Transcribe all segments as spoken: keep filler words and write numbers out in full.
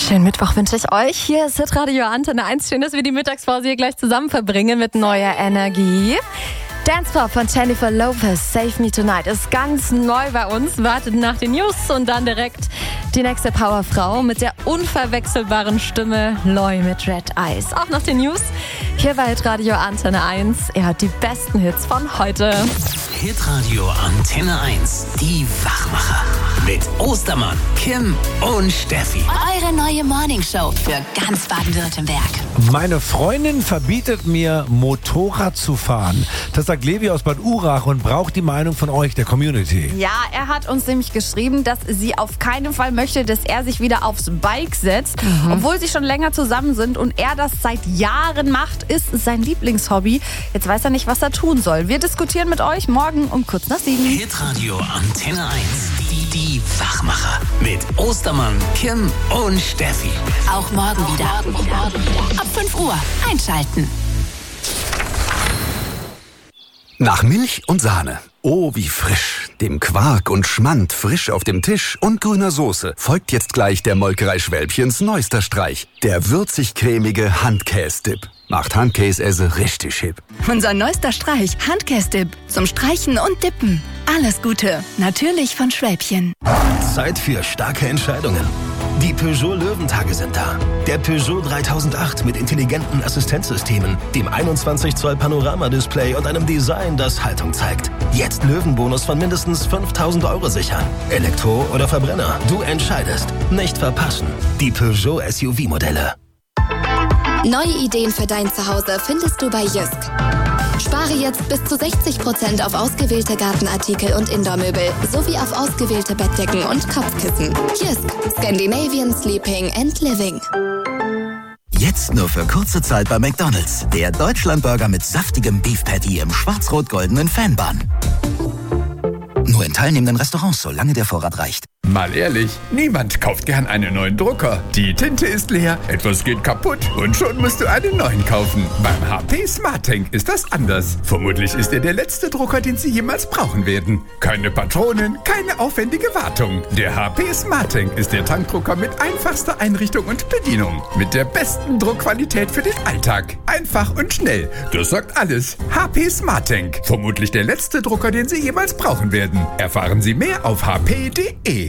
Schönen Mittwoch wünsche ich euch. Hier ist Hitradio Antenne eins. Schön, dass wir die Mittagspause hier gleich zusammen verbringen mit neuer Energie. Dance Pop von Jennifer Lopez, Save Me Tonight, ist ganz neu bei uns. Wartet nach den News und dann direkt die nächste Powerfrau mit der unverwechselbaren Stimme Loy mit Red Eyes. Auch nach den News hier bei Hitradio Antenne eins. Er hat die besten Hits von heute. Hitradio Antenne eins, die Wachmacher. Mit Ostermann, Kim und Steffi. Eure neue Morningshow für ganz Baden-Württemberg. Meine Freundin verbietet mir, Motorrad zu fahren. Das sagt Levi aus Bad Urach und braucht die Meinung von euch, der Community. Ja, er hat uns nämlich geschrieben, dass sie auf keinen Fall möchte, dass er sich wieder aufs Bike setzt. Mhm. Obwohl sie schon länger zusammen sind und er das seit Jahren macht, ist sein Lieblingshobby. Jetzt weiß er nicht, was er tun soll. Wir diskutieren mit euch morgen um kurz nach sieben. Hitradio Antenne eins, die, die Wachmacher. Mit Ostermann, Kim und Steffi. Auch morgen wieder. Auch morgen wieder. Ab fünf Uhr einschalten. Nach Milch und Sahne. Oh, wie frisch. Dem Quark und Schmand frisch auf dem Tisch und grüner Soße folgt jetzt gleich der Molkerei Schwälbchens neuester Streich. Der würzig-cremige Handkäse-Dip. Macht Handkäse richtig hip. Unser neuester Streich, Handkäse-Dip. Zum Streichen und Dippen. Alles Gute. Natürlich von Schwälbchen. Zeit für starke Entscheidungen. Die Peugeot Löwentage sind da. Der Peugeot dreitausendacht mit intelligenten Assistenzsystemen, dem einundzwanzig Zoll Panorama-Display und einem Design, das Haltung zeigt. Jetzt Löwenbonus von mindestens fünftausend Euro sichern. Elektro oder Verbrenner, du entscheidest. Nicht verpassen. Die Peugeot S U V-Modelle. Neue Ideen für dein Zuhause findest du bei Jysk. Spare jetzt bis zu sechzig Prozent auf ausgewählte Gartenartikel und Indoormöbel sowie auf ausgewählte Bettdecken und Kopfkissen. Jysk, Scandinavian Sleeping and Living. Jetzt nur für kurze Zeit bei McDonald's. Der Deutschlandburger mit saftigem Beef Patty im schwarz-rot-goldenen Fanbun. Nur in teilnehmenden Restaurants, solange der Vorrat reicht. Mal ehrlich, niemand kauft gern einen neuen Drucker. Die Tinte ist leer, etwas geht kaputt und schon musst du einen neuen kaufen. Beim H P SmartTank ist das anders. Vermutlich ist er der letzte Drucker, den Sie jemals brauchen werden. Keine Patronen, keine aufwendige Wartung. Der H P SmartTank ist der Tankdrucker mit einfachster Einrichtung und Bedienung. Mit der besten Druckqualität für den Alltag. Einfach und schnell. Das sagt alles. H P SmartTank. Vermutlich der letzte Drucker, den Sie jemals brauchen werden. Erfahren Sie mehr auf h p punkt d e.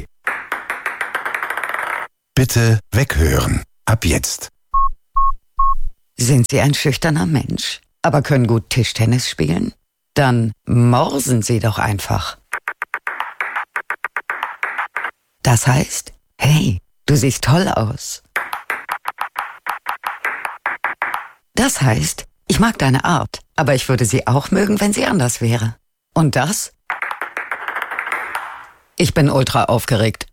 Bitte weghören. Ab jetzt. Sind Sie ein schüchterner Mensch, aber können gut Tischtennis spielen? Dann morsen Sie doch einfach. Das heißt, hey, du siehst toll aus. Das heißt, ich mag deine Art, aber ich würde sie auch mögen, wenn sie anders wäre. Und das? Ich bin ultra aufgeregt.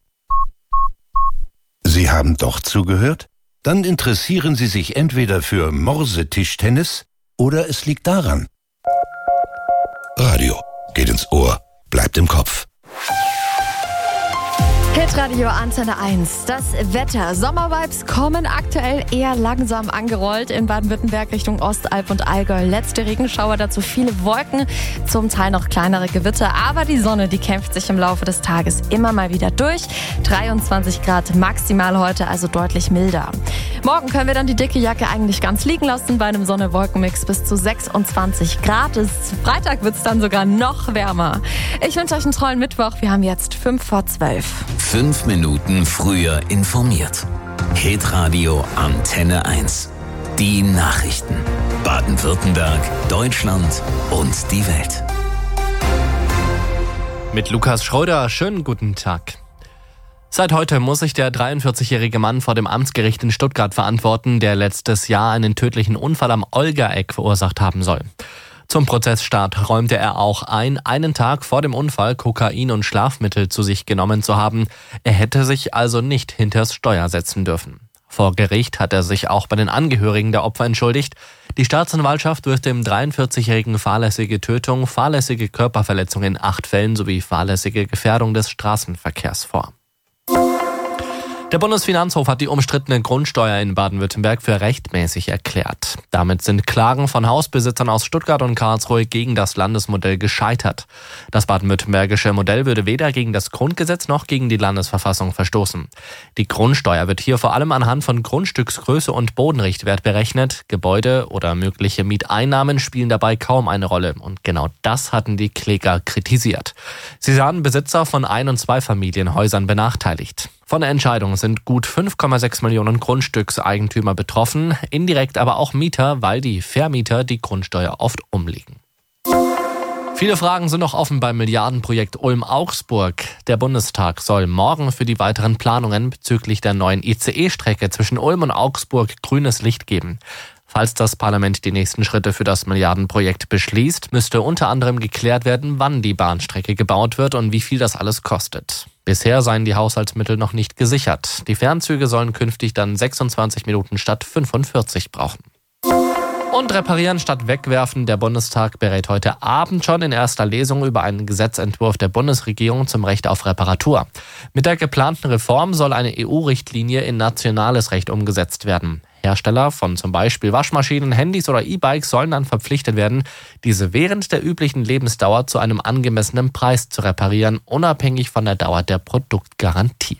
Sie haben doch zugehört? Dann interessieren Sie sich entweder für Morsetischtennis oder es liegt daran. Radio geht ins Ohr, bleibt im Kopf. Hitradio Antenne eins. Das Wetter. Sommervibes kommen aktuell eher langsam angerollt in Baden-Württemberg Richtung Ostalb und Allgäu. Letzte Regenschauer, dazu viele Wolken, zum Teil noch kleinere Gewitter. Aber die Sonne, die kämpft sich im Laufe des Tages immer mal wieder durch. dreiundzwanzig Grad maximal heute, also deutlich milder. Morgen können wir dann die dicke Jacke eigentlich ganz liegen lassen bei einem Sonne-Wolken-Mix bis zu sechsundzwanzig Grad. Freitag wird es dann sogar noch wärmer. Ich wünsche euch einen tollen Mittwoch. Wir haben jetzt fünf vor zwölf. Fünf Minuten früher informiert. Hitradio Antenne eins. Die Nachrichten. Baden-Württemberg, Deutschland und die Welt. Mit Lukas Schröder, schönen guten Tag. Seit heute muss sich der dreiundvierzigjährige Mann vor dem Amtsgericht in Stuttgart verantworten, der letztes Jahr einen tödlichen Unfall am Olgaeck verursacht haben soll. Zum Prozessstart räumte er auch ein, einen Tag vor dem Unfall Kokain und Schlafmittel zu sich genommen zu haben. Er hätte sich also nicht hinters Steuer setzen dürfen. Vor Gericht hat er sich auch bei den Angehörigen der Opfer entschuldigt. Die Staatsanwaltschaft wirft dem dreiundvierzigjährigen fahrlässige Tötung, fahrlässige Körperverletzung in acht Fällen sowie fahrlässige Gefährdung des Straßenverkehrs vor. Der Bundesfinanzhof hat die umstrittene Grundsteuer in Baden-Württemberg für rechtmäßig erklärt. Damit sind Klagen von Hausbesitzern aus Stuttgart und Karlsruhe gegen das Landesmodell gescheitert. Das baden-württembergische Modell würde weder gegen das Grundgesetz noch gegen die Landesverfassung verstoßen. Die Grundsteuer wird hier vor allem anhand von Grundstücksgröße und Bodenrichtwert berechnet. Gebäude oder mögliche Mieteinnahmen spielen dabei kaum eine Rolle. Und genau das hatten die Kläger kritisiert. Sie sahen Besitzer von Ein- und Zweifamilienhäusern benachteiligt. Von der Entscheidung sind gut fünf Komma sechs Millionen Grundstückseigentümer betroffen, indirekt aber auch Mieter, weil die Vermieter die Grundsteuer oft umlegen. Viele Fragen sind noch offen beim Milliardenprojekt Ulm-Augsburg. Der Bundestag soll morgen für die weiteren Planungen bezüglich der neuen I C E-Strecke zwischen Ulm und Augsburg grünes Licht geben. Falls das Parlament die nächsten Schritte für das Milliardenprojekt beschließt, müsste unter anderem geklärt werden, wann die Bahnstrecke gebaut wird und wie viel das alles kostet. Bisher seien die Haushaltsmittel noch nicht gesichert. Die Fernzüge sollen künftig dann sechsundzwanzig Minuten statt fünfundvierzig brauchen. Und reparieren statt wegwerfen. Der Bundestag berät heute Abend schon in erster Lesung über einen Gesetzentwurf der Bundesregierung zum Recht auf Reparatur. Mit der geplanten Reform soll eine E U-Richtlinie in nationales Recht umgesetzt werden. Hersteller von zum Beispiel Waschmaschinen, Handys oder E-Bikes sollen dann verpflichtet werden, diese während der üblichen Lebensdauer zu einem angemessenen Preis zu reparieren, unabhängig von der Dauer der Produktgarantie.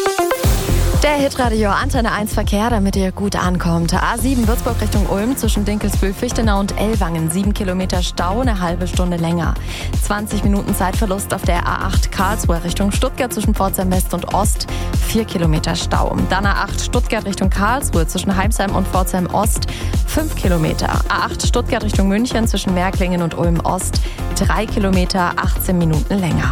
Der Hitradio Antenne eins Verkehr, damit ihr gut ankommt. A sieben Würzburg Richtung Ulm zwischen Dinkelsbühl, Fichtenau und Ellwangen. Sieben Kilometer Stau, eine halbe Stunde länger. zwanzig Minuten Zeitverlust auf der A acht Karlsruhe Richtung Stuttgart zwischen Pforzheim West und Ost. Vier Kilometer Stau. Dann A acht Stuttgart Richtung Karlsruhe zwischen Heimsheim und Pforzheim Ost. Fünf Kilometer. A acht Stuttgart Richtung München zwischen Märklingen und Ulm Ost. Drei Kilometer, achtzehn Minuten länger.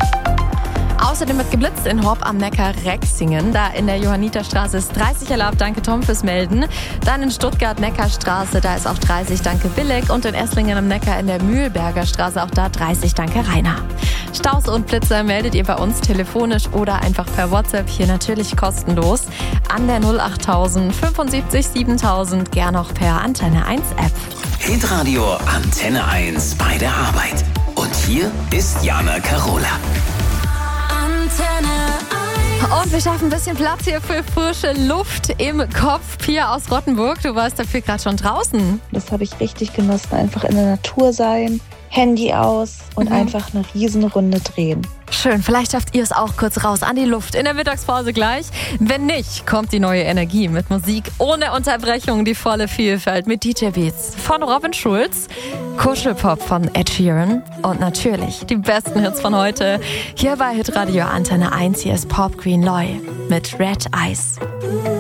Außerdem wird geblitzt in Horb am Neckar-Rexingen. Da in der Johanniterstraße ist dreißig erlaubt. Danke Tom fürs Melden. Dann in Stuttgart Neckarstraße, da ist auch dreißig. Danke Billig. Und in Esslingen am Neckar in der Mühlberger Straße, auch da dreißig. Danke Rainer. Staus und Blitzer meldet ihr bei uns telefonisch oder einfach per WhatsApp. Hier natürlich kostenlos an der null achttausend fünfundsiebzig siebentausend. Gern auch per Antenne eins App. Hitradio Antenne eins bei der Arbeit. Und hier ist Jana Karola. Und wir schaffen ein bisschen Platz hier für frische Luft im Kopf. Pia aus Rottenburg, du warst dafür gerade schon draußen. Das habe ich richtig genossen. Einfach in der Natur sein, Handy aus und mhm. einfach eine Riesenrunde drehen. Schön, vielleicht schafft ihr es auch kurz raus an die Luft in der Mittagspause gleich. Wenn nicht, kommt die neue Energie mit Musik ohne Unterbrechung, die volle Vielfalt mit D J Beats von Robin Schulz, Kuschelpop von Ed Sheeran und natürlich die besten Hits von heute. Hier bei Hitradio Antenne eins, hier ist Pop Queen Loy mit Red Eyes.